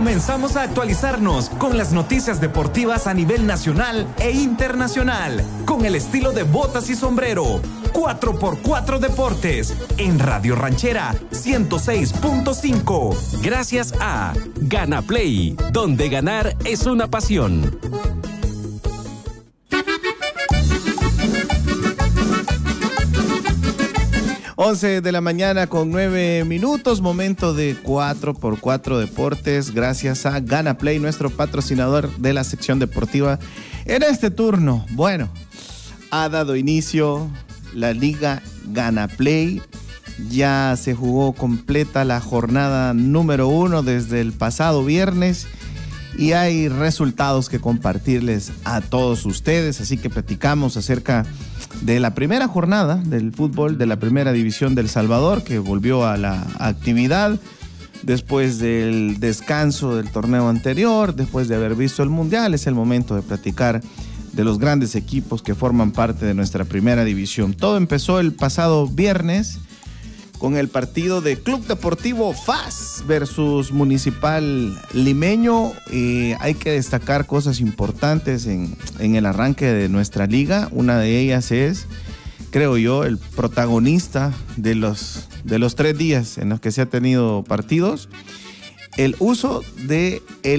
Comenzamos a actualizarnos con las noticias deportivas a nivel nacional e internacional, con el estilo de botas y sombrero. 4x4 Deportes, en Radio Ranchera 106.5. Gracias a Gana Play, donde ganar es una pasión. 11 de la mañana con 9 minutos, momento de 4x4 Deportes, gracias a Gana Play, nuestro patrocinador de la sección deportiva. En este turno, bueno, ha dado inicio la Liga Gana Play, ya se jugó completa la jornada número 1 desde el pasado viernes y hay resultados que compartirles a todos ustedes, así que platicamos acerca de la primera jornada del fútbol de la primera división del Salvador, que volvió a la actividad después del descanso del torneo anterior, después de haber visto el Mundial. Es el momento de platicar de los grandes equipos que forman parte de nuestra primera división. Todo empezó el pasado viernes con el partido de Club Deportivo FAS versus Municipal Limeño. Hay que destacar cosas importantes en el arranque de nuestra liga. Una de ellas es, creo yo, el protagonista de los 3 días en los que se ha tenido partidos, el uso del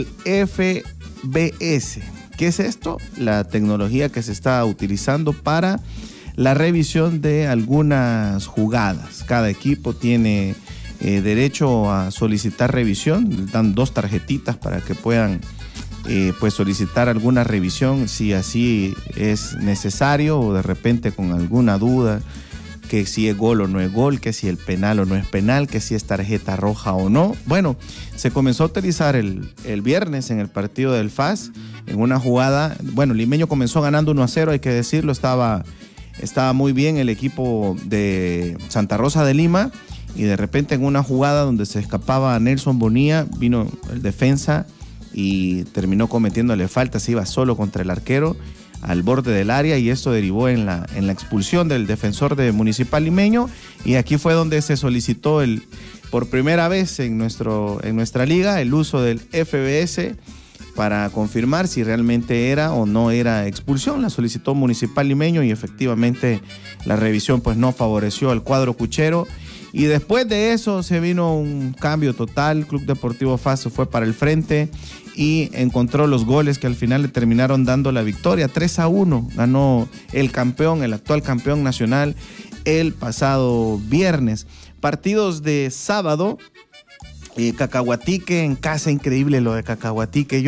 FBS. ¿Qué es esto? La tecnología que se está utilizando para la revisión de algunas jugadas. Cada equipo tiene derecho a solicitar revisión. Dan 2 tarjetitas para que puedan pues solicitar alguna revisión si así es necesario, o de repente con alguna duda que si es gol o no es gol, que si el penal o no es penal, que si es tarjeta roja o no. Bueno, se comenzó a utilizar el viernes en el partido del FAS en una jugada. Bueno, Limeño comenzó ganando 1-0, hay que decirlo. Estaba muy bien el equipo de Santa Rosa de Lima, y de repente en una jugada donde se escapaba Nelson Bonilla, vino el defensa y terminó cometiéndole falta. Se iba solo contra el arquero al borde del área, y esto derivó en la expulsión del defensor de Municipal Limeño, y aquí fue donde se solicitó por primera vez en nuestra liga el uso del FBS para confirmar si realmente era o no era expulsión. La solicitó Municipal Limeño y efectivamente la revisión pues no favoreció al cuadro cuchero, y después de eso se vino un cambio total. Club Deportivo FAS se fue para el frente y encontró los goles que al final le terminaron dando la victoria. 3-1 ganó el campeón, el actual campeón nacional, el pasado viernes. Partidos de sábado: Cacahuatique en casa, increíble lo de Cacahuatique.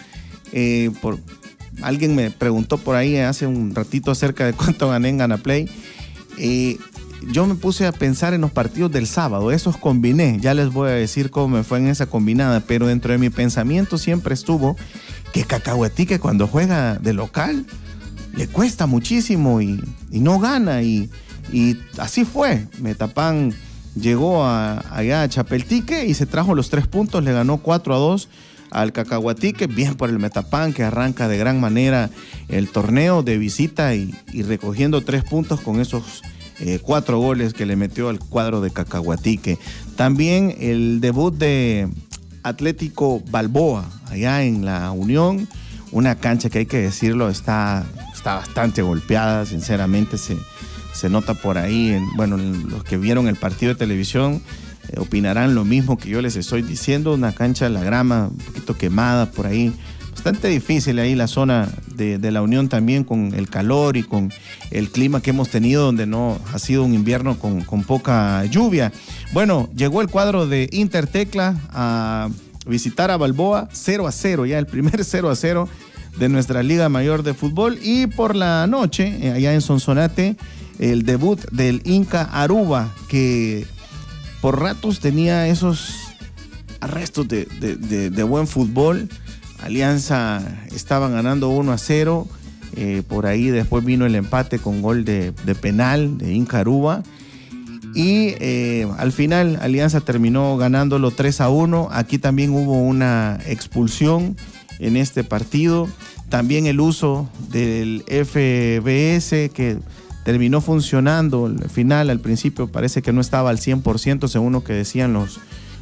Alguien me preguntó por ahí hace un ratito acerca de cuánto gané en Gana Play. Yo me puse a pensar en los partidos del sábado, esos combiné. Ya les voy a decir cómo me fue en esa combinada, pero dentro de mi pensamiento siempre estuvo que Cacahuatique cuando juega de local le cuesta muchísimo y no gana, y así fue. Metapan llegó allá a Chapeltique y se trajo los 3 puntos, le ganó 4-2 al Cacahuatique. Bien por el Metapan, que arranca de gran manera el torneo de visita y recogiendo 3 puntos con esos 4 goles que le metió al cuadro de Cacahuatique. También el debut de Atlético Balboa allá en la Unión, una cancha que hay que decirlo está bastante golpeada, sinceramente. Se nota por ahí, los que vieron el partido de televisión opinarán lo mismo que yo les estoy diciendo. Una cancha, la grama un poquito quemada por ahí, bastante difícil ahí la zona de la Unión, también con el calor y con el clima que hemos tenido, donde no ha sido un invierno con poca lluvia. Bueno, llegó el cuadro de Intertecla a visitar a Balboa, 0-0, ya el primer 0-0 de nuestra Liga Mayor de Fútbol. Y por la noche, allá en Sonsonate, el debut del Inca Aruba, que por ratos tenía esos arrestos de buen fútbol. Alianza estaba ganando 1-0, por ahí después vino el empate con gol de penal de Inca Aruba, y al final Alianza terminó ganándolo 3-1. Aquí también hubo una expulsión en este partido, también el uso del FBS que terminó funcionando al final. Al principio parece que no estaba al 100%, según lo que decían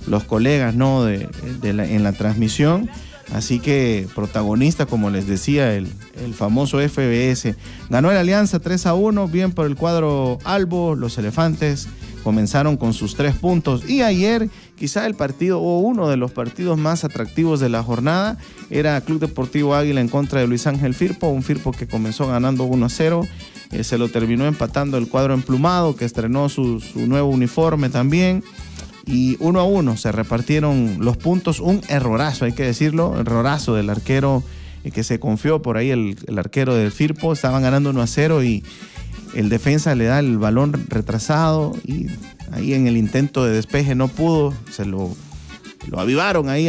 los colegas, ¿no? En la transmisión. Así que protagonista, como les decía, el famoso FBS. Ganó el Alianza 3-1, bien por el cuadro albo. Los elefantes comenzaron con sus 3 puntos. Y ayer, quizá el partido o uno de los partidos más atractivos de la jornada era Club Deportivo Águila en contra de Luis Ángel Firpo. Un Firpo que comenzó ganando 1-0. Se lo terminó empatando el cuadro emplumado, que estrenó su nuevo uniforme también. Y 1-1 se repartieron los puntos. Un errorazo, hay que decirlo, errorazo del arquero que se confió por ahí, el arquero del Firpo. Estaban ganando 1-0 y el defensa le da el balón retrasado y ahí en el intento de despeje no pudo. Se lo avivaron ahí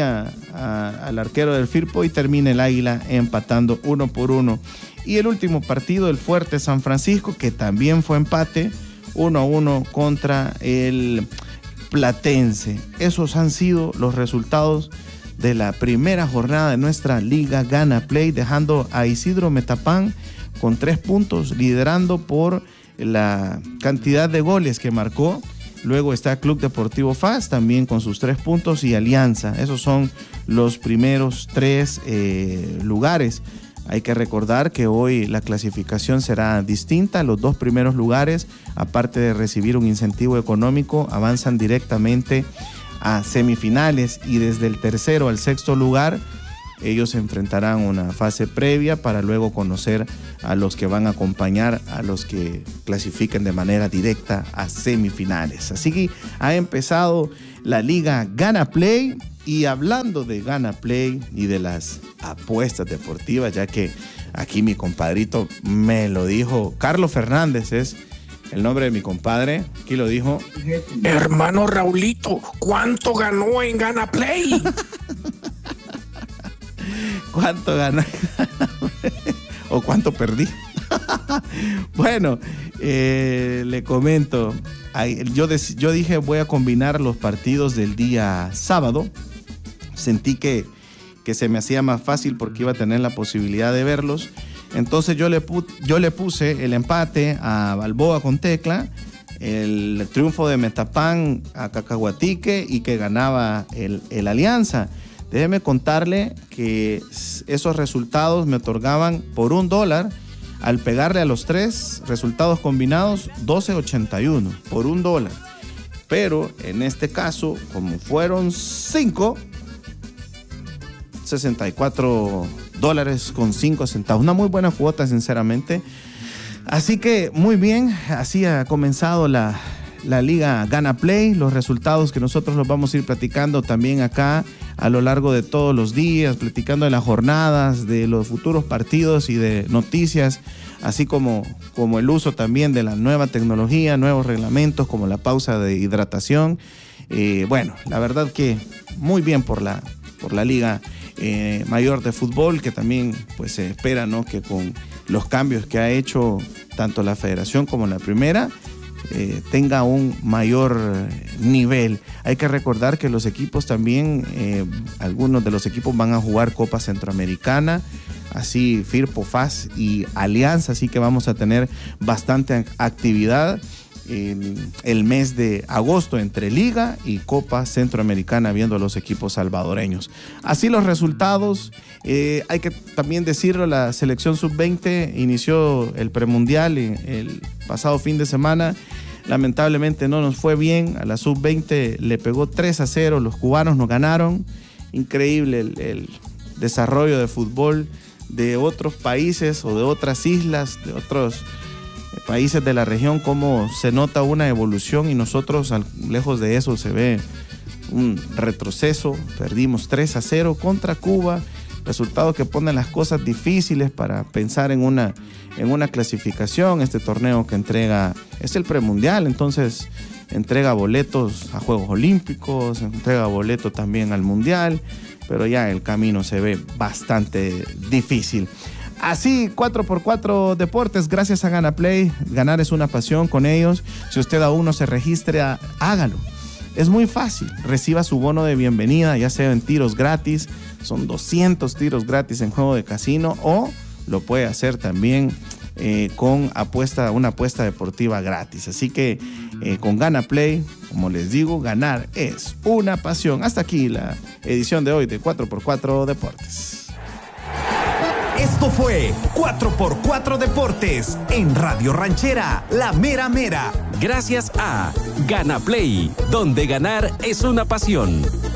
al arquero del Firpo y termina el Águila empatando 1-1. Y el último partido, el Fuerte San Francisco, que también fue empate, 1-1 contra el Platense. Esos han sido los resultados de la primera jornada de nuestra Liga Gana Play, dejando a Isidro Metapán con 3 puntos, liderando por la cantidad de goles que marcó. Luego está Club Deportivo FAS también con sus 3 puntos y Alianza. Esos son los primeros 3 lugares. Hay que recordar que hoy la clasificación será distinta. Los 2 primeros lugares, aparte de recibir un incentivo económico, avanzan directamente a semifinales y desde el 3º al 6º lugar ellos se enfrentarán una fase previa para luego conocer a los que van a acompañar a los que clasifiquen de manera directa a semifinales. Así que ha empezado la Liga Gana Play. Y hablando de Gana Play y de las apuestas deportivas, ya que aquí mi compadrito me lo dijo, Carlos Fernández es el nombre de mi compadre, aquí lo dijo. Hermano Raulito, ¿cuánto ganó en Gana Play? ¿Cuánto ganó? ¿O cuánto perdí? Bueno, le comento. Yo dije voy a combinar los partidos del día sábado. Sentí que se me hacía más fácil porque iba a tener la posibilidad de verlos. Entonces yo le puse el empate a Balboa con Tecla, el triunfo de Metapán a Cacahuatique y que ganaba el Alianza. Déjeme contarle que esos resultados me otorgaban por $1 al pegarle a los 3 resultados combinados, 12.81 por $1. Pero en este caso, como fueron 5, $64.05. Una muy buena cuota, sinceramente. Así que muy bien, así ha comenzado la Liga Gana Play. Los resultados que nosotros los vamos a ir platicando también acá a lo largo de todos los días, platicando de las jornadas, de los futuros partidos y de noticias, así como el uso también de la nueva tecnología, nuevos reglamentos como la pausa de hidratación. Bueno, la verdad que muy bien por la Liga Mayor de Fútbol, que también pues se espera, ¿no?, que con los cambios que ha hecho tanto la federación como la primera tenga un mayor nivel. Hay que recordar que los equipos también, algunos de los equipos van a jugar Copa Centroamericana, así Firpo, FAS y Alianza, así que vamos a tener bastante actividad el mes de agosto entre Liga y Copa Centroamericana, viendo a los equipos salvadoreños. Así los resultados. Hay que también decirlo, la selección sub-20 inició el premundial el pasado fin de semana. Lamentablemente no nos fue bien. A la sub-20 le pegó 3-0. Los cubanos nos ganaron. Increíble el desarrollo de fútbol de otros países o de otras islas, de otros países de la región, cómo se nota una evolución y nosotros lejos de eso se ve un retroceso. Perdimos 3-0 contra Cuba, resultado que pone las cosas difíciles para pensar en una clasificación. Este torneo que entrega es el premundial, entonces entrega boletos a Juegos Olímpicos, entrega boletos también al Mundial, pero ya el camino se ve bastante difícil. Así, 4x4 Deportes, gracias a Gana Play. Ganar es una pasión con ellos. Si usted aún no se registra, hágalo. Es muy fácil. Reciba su bono de bienvenida, ya sea en tiros gratis. Son 200 tiros gratis en juego de casino, o lo puede hacer también con una apuesta deportiva gratis. Así que con Gana Play Como les digo, ganar es una pasión. Hasta aquí la edición de hoy de 4x4 Deportes. Esto fue 4x4 Deportes en Radio Ranchera, la mera mera. Gracias a Gana Play, donde ganar es una pasión.